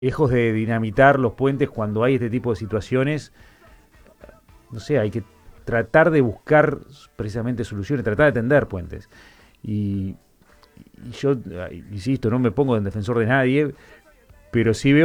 lejos de dinamitar los puentes cuando hay este tipo de situaciones, no sé, hay que tratar de buscar precisamente soluciones, tratar de tender puentes. Y, y yo, insisto, no me pongo en defensor de nadie, pero sí veo